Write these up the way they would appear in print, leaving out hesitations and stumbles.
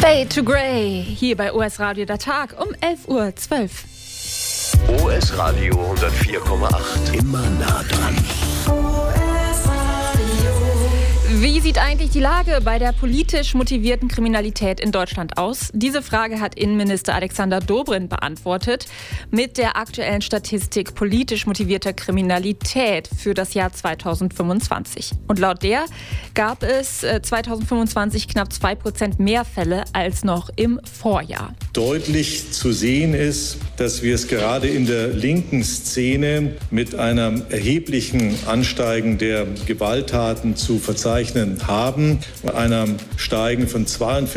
Fade to Grey, hier bei OS Radio der Tag um 11:12 Uhr. OS Radio 104,8. Immer nah dran. Wie sieht eigentlich die Lage bei der politisch motivierten Kriminalität in Deutschland aus? Diese Frage hat Innenminister Alexander Dobrindt beantwortet mit der aktuellen Statistik politisch motivierter Kriminalität für das Jahr 2025. Und laut der gab es 2025 knapp 2% mehr Fälle als noch im Vorjahr. Deutlich zu sehen ist, dass wir es gerade in der linken Szene mit einem erheblichen Ansteigen der Gewalttaten zu verzeichnen haben. Einem Steigen von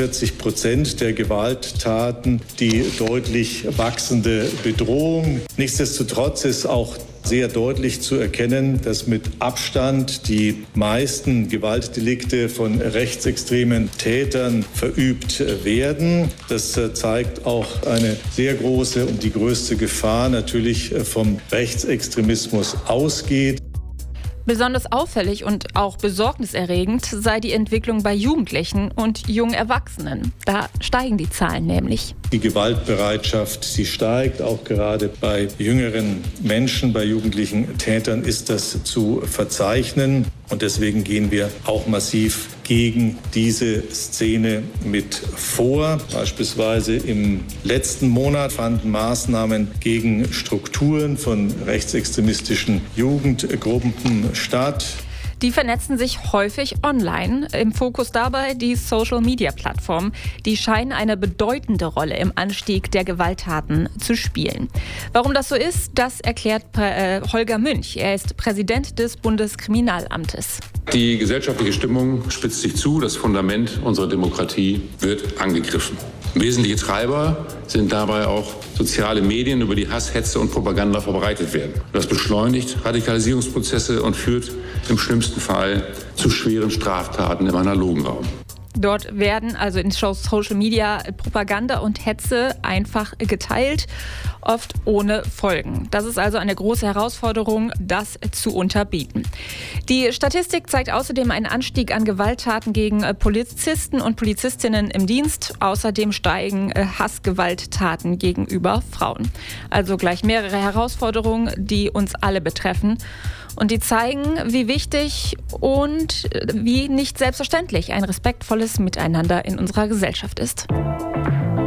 42% der Gewalttaten, die deutlich wachsende Bedrohung. Nichtsdestotrotz ist auch sehr deutlich zu erkennen, dass mit Abstand die meisten Gewaltdelikte von rechtsextremen Tätern verübt werden. Das zeigt auch eine sehr große und die größte Gefahr natürlich vom Rechtsextremismus ausgeht. Besonders auffällig und auch besorgniserregend sei die Entwicklung bei Jugendlichen und jungen Erwachsenen. Da steigen die Zahlen nämlich. Die Gewaltbereitschaft, sie steigt, auch gerade bei jüngeren Menschen, bei jugendlichen Tätern ist das zu verzeichnen. Und deswegen gehen wir auch massiv gegen diese Szene mit vor. Beispielsweise im letzten Monat fanden Maßnahmen gegen Strukturen von rechtsextremistischen Jugendgruppen statt. Die vernetzen sich häufig online. Im Fokus dabei die Social-Media-Plattformen. Die scheinen eine bedeutende Rolle im Anstieg der Gewalttaten zu spielen. Warum das so ist, das erklärt Holger Münch. Er ist Präsident des Bundeskriminalamtes. Die gesellschaftliche Stimmung spitzt sich zu. Das Fundament unserer Demokratie wird angegriffen. Wesentliche Treiber sind dabei auch soziale Medien, über die Hass, Hetze und Propaganda verbreitet werden. Das beschleunigt Radikalisierungsprozesse und führt im schlimmsten Fall zu schweren Straftaten im analogen Raum. Dort werden also in Social Media Propaganda und Hetze einfach geteilt, oft ohne Folgen. Das ist also eine große Herausforderung, das zu unterbieten. Die Statistik zeigt außerdem einen Anstieg an Gewalttaten gegen Polizisten und Polizistinnen im Dienst. Außerdem steigen Hassgewalttaten gegenüber Frauen. Also gleich mehrere Herausforderungen, die uns alle betreffen. Und die zeigen, wie wichtig und wie nicht selbstverständlich ein respektvolles Miteinander in unserer Gesellschaft ist.